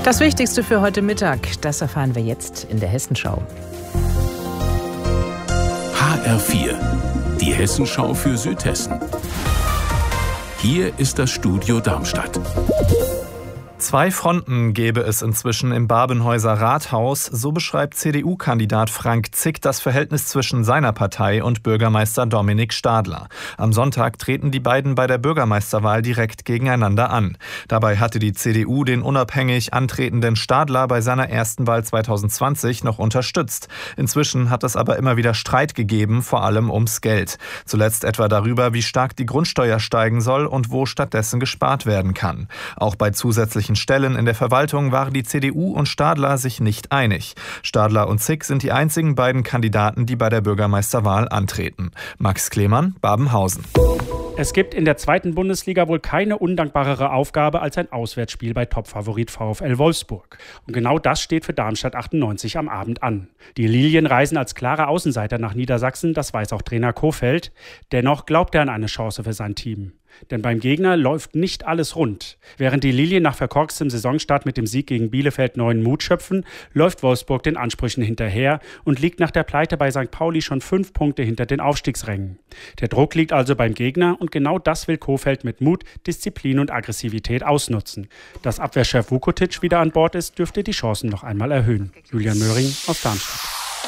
Das Wichtigste für heute Mittag, das erfahren wir jetzt in der Hessenschau. HR4, die Hessenschau für Südhessen. Hier ist das Studio Darmstadt. 2 Fronten gäbe es inzwischen im Babenhäuser Rathaus, so beschreibt CDU-Kandidat Frank Zick das Verhältnis zwischen seiner Partei und Bürgermeister Dominik Stadler. Am Sonntag treten die beiden bei der Bürgermeisterwahl direkt gegeneinander an. Dabei hatte die CDU den unabhängig antretenden Stadler bei seiner ersten Wahl 2020 noch unterstützt. Inzwischen hat es aber immer wieder Streit gegeben, vor allem ums Geld. Zuletzt etwa darüber, wie stark die Grundsteuer steigen soll und wo stattdessen gespart werden kann. Auch bei zusätzlichen Stellen in der Verwaltung waren die CDU und Stadler sich nicht einig. Stadler und Zick sind die einzigen beiden Kandidaten, die bei der Bürgermeisterwahl antreten. Max Klemann, Babenhausen. Es gibt in der 2. Bundesliga wohl keine undankbarere Aufgabe als ein Auswärtsspiel bei Topfavorit VfL Wolfsburg. Und genau das steht für Darmstadt 98 am Abend an. Die Lilien reisen als klare Außenseiter nach Niedersachsen, das weiß auch Trainer Kohfeldt. Dennoch glaubt er an eine Chance für sein Team. Denn beim Gegner läuft nicht alles rund. Während die Lilien nach verkorkstem Saisonstart mit dem Sieg gegen Bielefeld neuen Mut schöpfen, läuft Wolfsburg den Ansprüchen hinterher und liegt nach der Pleite bei St. Pauli schon 5 Punkte hinter den Aufstiegsrängen. Der Druck liegt also beim Gegner und genau das will Kohfeldt mit Mut, Disziplin und Aggressivität ausnutzen. Dass Abwehrchef Vukotic wieder an Bord ist, dürfte die Chancen noch einmal erhöhen. Julian Möhring aus Darmstadt.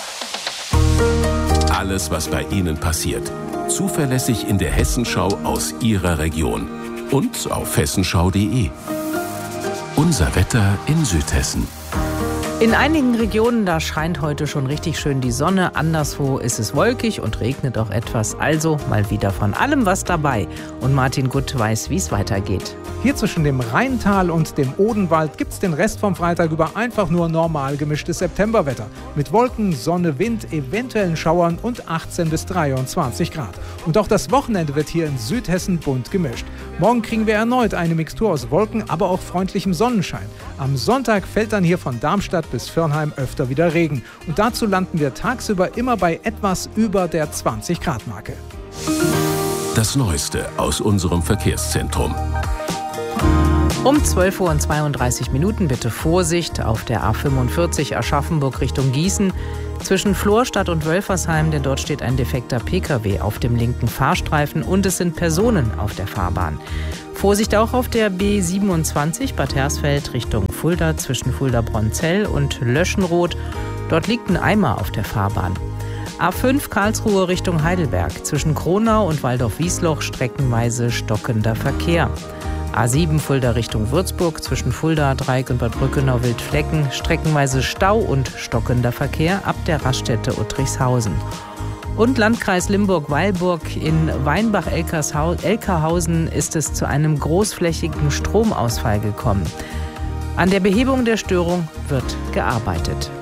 Alles, was bei Ihnen passiert. Zuverlässig in der Hessenschau aus Ihrer Region. Und auf hessenschau.de. Unser Wetter in Südhessen. In einigen Regionen, da scheint heute schon richtig schön die Sonne. Anderswo ist es wolkig und regnet auch etwas. Also mal wieder von allem was dabei. Und Martin Gutt weiß, wie es weitergeht. Hier zwischen dem Rheintal und dem Odenwald gibt's den Rest vom Freitag über einfach nur normal gemischtes Septemberwetter. Mit Wolken, Sonne, Wind, eventuellen Schauern und 18 bis 23 Grad. Und auch das Wochenende wird hier in Südhessen bunt gemischt. Morgen kriegen wir erneut eine Mixtur aus Wolken, aber auch freundlichem Sonnenschein. Am Sonntag fällt dann hier von Darmstadt bis Firnheim öfter wieder Regen. Und dazu landen wir tagsüber immer bei etwas über der 20-Grad-Marke. Das Neueste aus unserem Verkehrszentrum. Um 12:32 Uhr bitte Vorsicht auf der A45 Aschaffenburg Richtung Gießen. Zwischen Florstadt und Wölfersheim, denn dort steht ein defekter Pkw auf dem linken Fahrstreifen und es sind Personen auf der Fahrbahn. Vorsicht auch auf der B27 Bad Hersfeld Richtung Fulda zwischen Fulda-Bronzell und Löschenroth. Dort liegt ein Eimer auf der Fahrbahn. A5 Karlsruhe Richtung Heidelberg. Zwischen Kronau und Waldorf-Wiesloch streckenweise stockender Verkehr. A7 Fulda Richtung Würzburg. Zwischen Fulda, Dreieck und Bad Brückenau-Wildflecken streckenweise Stau und stockender Verkehr ab der Raststätte Uttrichshausen. Und Landkreis Limburg-Weilburg in Weinbach-Elkerhausen ist es zu einem großflächigen Stromausfall gekommen. An der Behebung der Störung wird gearbeitet.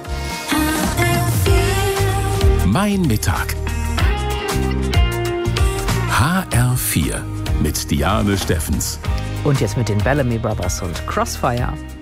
Mein Mittag. HR4 mit Diane Steffens. Und jetzt mit den Bellamy Brothers und Crossfire.